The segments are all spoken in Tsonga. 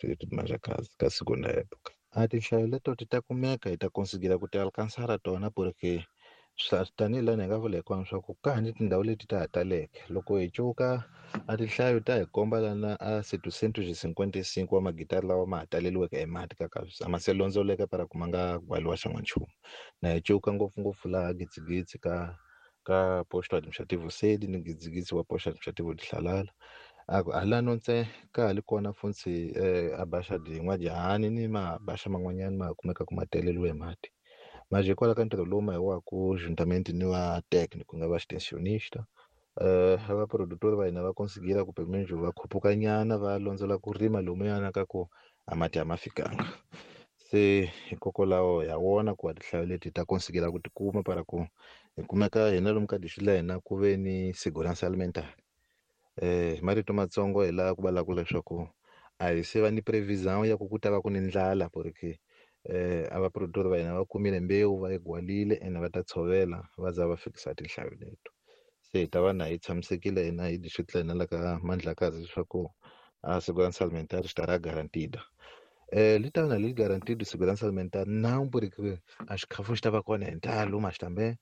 Manjakazi ka siku na epoca. Tinhlayo leto ti ta kumeka hi ta konsidera ku ti alkansara tona porque tanihi laha ni nga vula hikwani swa ku ka ni tindhawu leti ta ha taleke loko hi cuka tinhlayo ta hi komba lana a 755 wa magitara lawa ma ha taleliweke hi mati ka a ma se londzoleka para ku ma nga gwaliwa xan'wa nchumu na hi cuka ngopfungopfu laha gitsigitsi ka posto administrative Vusedi ni gitsigitsi wa posto administrative Dihlalala halano ntse ka ha li kona funtsi abaxa N'Wajahani ni mabaxa man'wanyana ma kumeka ma taleliwe hi mati mas hikwalaho ka ntirho lowu ma hi waku juntamente ni va técnico ku nga va extensionista va produtor va hina va konsigira ku pelo menos va khupuka nyana va londzela ku rima lomuyana ka ku a mati a ma fikanga se hikokwalaho ya wona ku tinhlayo leti ta konsigira ku tikuma para ku hi kumeka hina lomu ka dixi la hina ku ve ni segurança alimentar marito matsongo hi laha ku valaku leswaku a hi se va ni previsão ya ku ta va ku ni ndlala porque a va produtor va hina va kumile mbewu va yi gwalile ene va ta tshovela va za va fikisa tinhlayo leto se hi ta va na hi tshamisekile hina hi district la hina la ka Mandlakazi leswaku segurança alimentar estará garantida li ta va na li garantida segurança alimentar não porque a xikhafu xi ta va kona hi ntalo mas tambe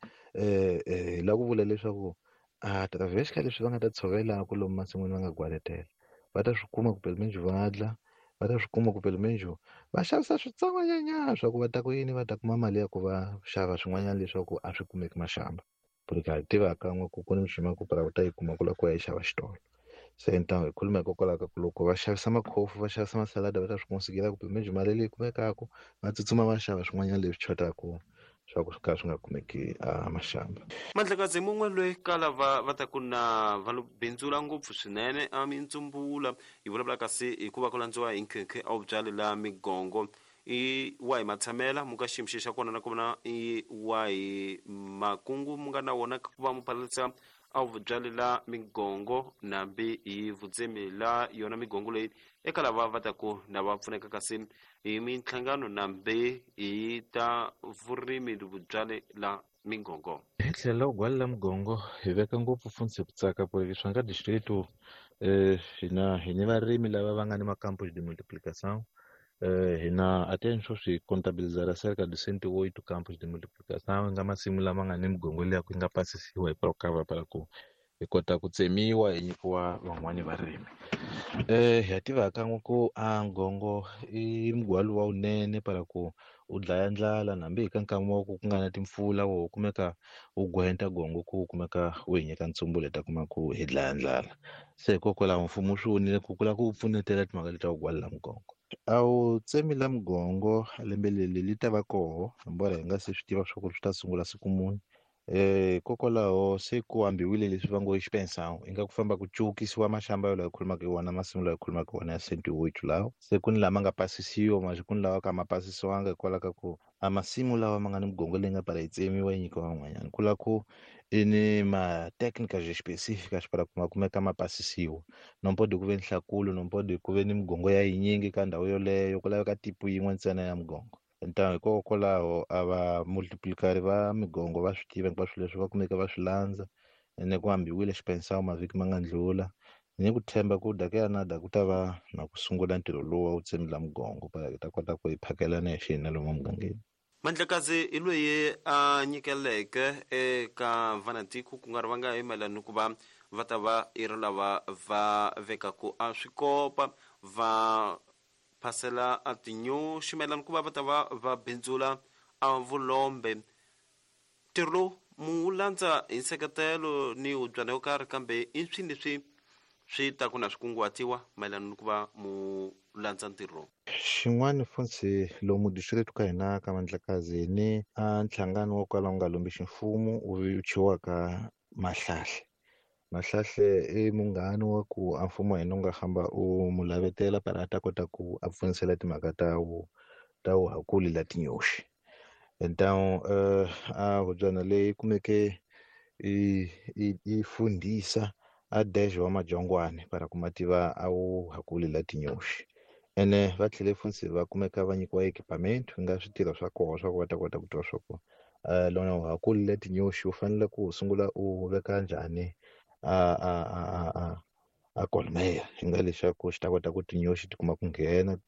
hi la ku vula leswaku através ka leswi va nga ta tshovelaku lomu masin'wini va nga gwaletela va ta swi kuma ku pelo menos va dla va ta swi kuma ku pelo menos va xavisa switsongwanyana swa ku va ta ku yini va ta kuma mali ya ku va xava swin'wanyana leswaku a swi kumeki maxamba porque ha tiva kan'we ku ku ni mixima ku para u ta yi kuma ku la ku ya yi xava xitolo se ntango hi khuluma hikokwalaho ka ku loko va xavisa makhofu va xavisa masalada va ta swi konsigira ku pelo menos mali leyi kumekaku va tsutsuma va xava swin'wanyana leswi chotaku swa ku swi ka swi nga kumeki maxamba Mandlakazi mun'we loyi ka lava va ta ku na va bindzula ngopfu swinene a Mintsumbula hi vulavula kasi hi ku va ku landziwa hi nkhenkhe a wu byali la Migongo i wa hi Matshamela mu ka xiyimo xa kona na ku vona i wa hi Makungu mu nga na wona ku va mu palatisa a wu byali la Migongo nambi hi Vutsemi la yona Migongo leyi eka lava va ta ku na va pfuneka kasi hi minhlangano nambi hi ta vurimi vubyali la Migongo. Hi tlhela u gwali la Migongo hi veka ngopfu funtsi ku tsaka porque swi nga district hi ni varimi lava va nga ni macampos de multiplicação hina até swo swi contabilizar cerca de 108 campos de multiplicação nga masimu lama nga ni Migongo leyi ku nga pasisiwa hi Procava para ku hi kota ku tsemiwa hi nyikiwa van'wani varimi hi tiva kan'we ku Ngongo i mugwali wa unene para ku u dlaya ndlala nambi hi ka nkama wa ku nga na timpfula wo kumeka u gwenta gongo ku kumeka u hi nyika ntshungu leta kuma ku hi dlaya ndlala se hikokwalaho mfumo swi vonile ku kula ku pfunetela timhaka leta ku gwala Migongo a wu tsemi la Migongo lembe li ta va koho hambora hi nga se swi tiva swa ku swi ta sungula siku muni hikokwalaho se ku ambiwile leswi va ngo i xipensão i nga ku famba ku cukisiwa maxamba lawa hi khulumaka hi wona masimu lawa hi khulumaka hi wona ya 108 lawa se ku ni lama nga pasisiwa mas ku ni lawa ka ma pasisiwanga hikwalaho ka ku a masimu lawa ma nga ni Migongo leyi nga para yi tsemiwa yi nyikiwa van'wanyana ku la ku i ni ma-técnicas específicas para ku ma kumeka ma pasisiwa non pode ku ve ni Hlakulo non pode ku ve ni Migongo ya yinyingi ka ndhawu yoleyo ku laveka tipu yin'we ntsena ya Migongo ntango hikokwalaho a va multiplicari va Migongo va swi tiva hinkwaswo leswi va kumeka va swi landza ene ku ambiwile xipensão mavhiki ma nga ndlula ni ku tshemba ku dakiyanada ku ta va na ku sungula ntirho lowu wa vutsemi la Migongo para hi ta kota ku hi phakelana hi xina lomu mugangeni. Mandlakazi i loyi a nyikeleke eka vanatiko ku nga ri va nga hi mayelana ni ku va va ta va i ri lava va vekaku a swikopa va phasela a tinyoxi mayelana ku va va ta va bindzula a vulombe ntirho lowu mu landza hi nseketelo ni u byala yo karhi kambe i swini leswi swi ta ku na swikunguhatiwa mayelana ni ku va mu landza ntirho xin'wana funtsi lomu district ka hina ka Mandlakazi ni nhlangano wa kwala u nga lombi ximfumo wu chiwaka Mahlahle i munghana wa ku a mfumo wa hina u nga famba u mu lavetela para a ta kota ku a pfunisela timhaka ta vuhakuli la tinyoxi então a hubyana leyi kumeke i fundisa a Dejo wa Majongwane para ku ma tiva a vuhakuli la tinyoxi ene va tlhele funtsi va kumeka va nyikiwa equipment nga switirho swa koho swa ku va ta kota ku twa swa ku lona vuhakuli la tinyoxi u fanele ku sungula u veka njhani a kolmeya hi nga leswaku xi ta kota ku tinyoxi ti kuma ku nghena